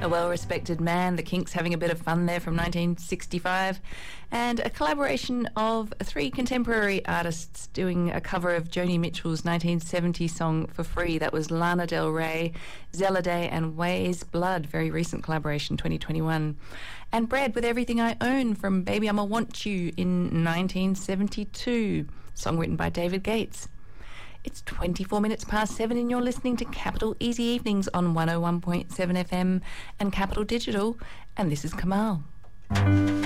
A well-respected man, the Kinks having a bit of fun there from 1965, and a collaboration of three contemporary artists doing a cover of Joni Mitchell's 1970 song For Free. That was Lana Del Rey, Zeladay and Ways Blood, very recent collaboration, 2021. And Bread with Everything I Own from Baby I'ma Want You in 1972, song written by David Gates. It's 24 minutes past 7 and you're listening to Capital Easy Evenings on 101.7 FM and Capital Digital, and this is Kamal.